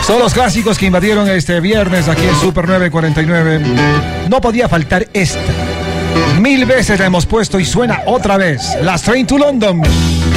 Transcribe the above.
Son los clásicos que invadieron este viernes aquí en Super 949. No podía faltar esta. 1000 veces la hemos puesto y suena otra vez. Last Train to London.